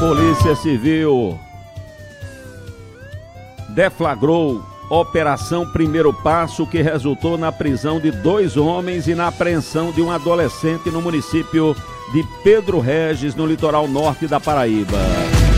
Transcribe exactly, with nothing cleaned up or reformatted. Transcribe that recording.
Polícia Civil deflagrou Operação Primeiro Passo, que resultou na prisão de dois homens e na apreensão de um adolescente no município de Pedro Regis, no litoral norte da Paraíba.